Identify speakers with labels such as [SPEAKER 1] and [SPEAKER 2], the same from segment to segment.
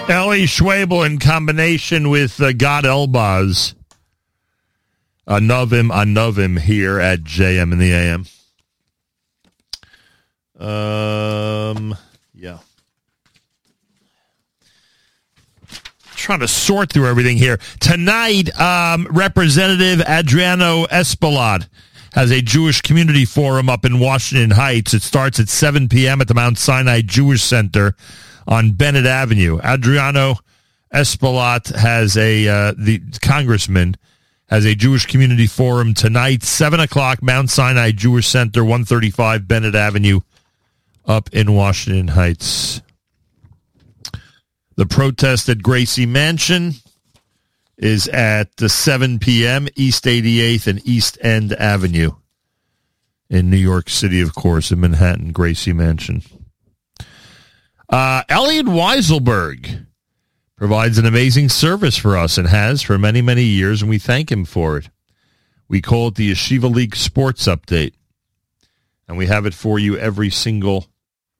[SPEAKER 1] Ellie Schwabel in combination with God Elbaz. I know him here at JM in the AM. Yeah. Trying to sort through everything here. Tonight, Representative Adriano Espaillat has a Jewish community forum up in Washington Heights. It starts at 7 p.m. at the Mount Sinai Jewish Center on Bennett Avenue. Adriano Espaillat has the congressman has a Jewish community forum tonight, 7 o'clock, Mount Sinai Jewish Center, 135 Bennett Avenue, up in Washington Heights. The protest at Gracie Mansion is at 7 p.m., East 88th and East End Avenue in New York City, of course, in Manhattan, Gracie Mansion. Elliot Weiselberg provides an amazing service for us and has for many, many years, and we thank him for it. We call it the Yeshiva League Sports Update, and we have it for you every single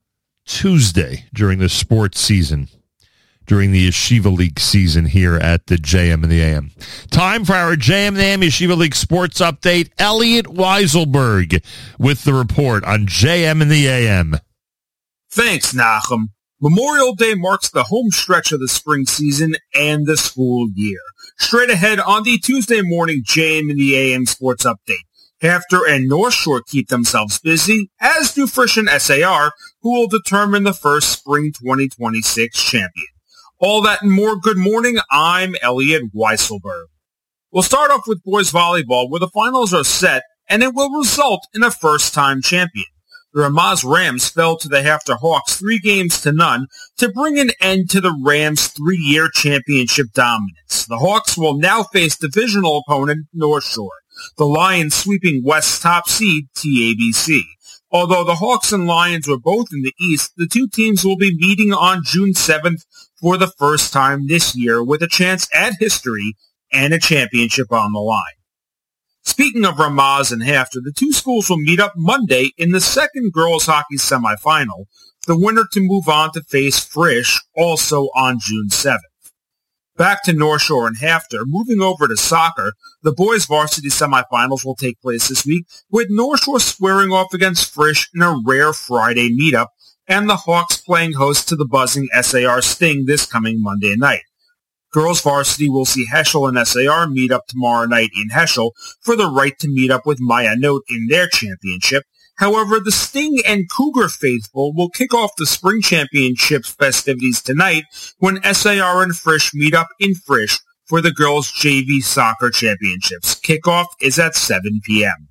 [SPEAKER 1] Tuesday during the sports season, during the Yeshiva League season here at the JM and the AM. Time for our JM and the AM Yeshiva League Sports Update. Elliot Weiselberg with the report on JM and the AM.
[SPEAKER 2] Thanks, Nachum. Memorial Day marks the home stretch of the spring season and the school year. Straight ahead on the Tuesday morning JM and the AM Sports Update. Hafter and North Shore keep themselves busy, as do Frisch and SAR, who will determine the first spring 2026 champion. All that and more. Good morning. I'm Elliot Weiselberg. We'll start off with boys volleyball, where the finals are set, and it will result in a first-time champion. The Ramaz Rams fell to the Hafter Hawks 3-0 to bring an end to the Rams' 3-year championship dominance. The Hawks will now face divisional opponent North Shore, the Lions sweeping West's top seed TABC. Although the Hawks and Lions were both in the East, the two teams will be meeting on June 7th for the first time this year, with a chance at history and a championship on the line. Speaking of Ramaz and Hafter, the two schools will meet up Monday in the second girls hockey semifinal, the winner to move on to face Frisch, also on June 7th. Back to North Shore and Hafter, moving over to soccer, the boys varsity semifinals will take place this week, with North Shore squaring off against Frisch in a rare Friday meetup, and the Hawks playing host to the buzzing SAR Sting this coming Monday night. Girls varsity will see Heschel and SAR meet up tomorrow night in Heschel for the right to meet up with Maya Note in their championship. However, the Sting and Cougar faithful will kick off the spring championship festivities tonight when SAR and Frisch meet up in Frisch for the girls' JV soccer championships. Kickoff is at 7 p.m.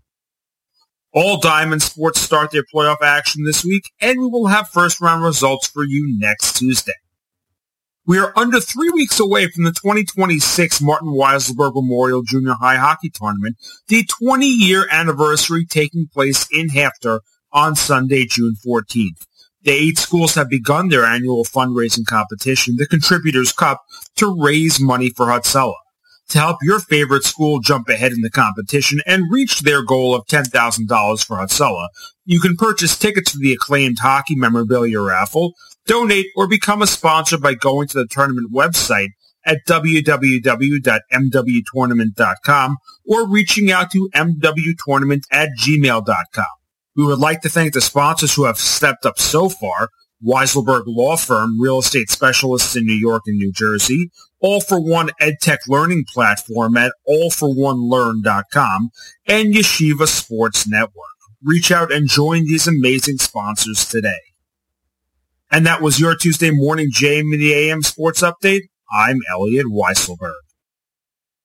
[SPEAKER 2] All Diamond Sports start their playoff action this week, and we will have first-round results for you next Tuesday. We are under 3 weeks away from the 2026 Martin Weiselberg Memorial Junior High Hockey Tournament, the 20-year anniversary taking place in Hafter on Sunday, June 14th. The 8 schools have begun their annual fundraising competition, the Contributors Cup, to raise money for Hatzalah. To help your favorite school jump ahead in the competition and reach their goal of $10,000 for Hatzalah, you can purchase tickets for the acclaimed hockey memorabilia raffle, donate, or become a sponsor by going to the tournament website at www.mwtournament.com or reaching out to mwtournament@gmail.com. We would like to thank the sponsors who have stepped up so far: Weiselberg Law Firm, real estate specialists in New York and New Jersey; All for One EdTech learning platform at allforonelearn.com; and Yeshiva Sports Network. Reach out and join these amazing sponsors today. And that was your Tuesday morning JM in the AM Sports Update. I'm Elliot Weiselberg.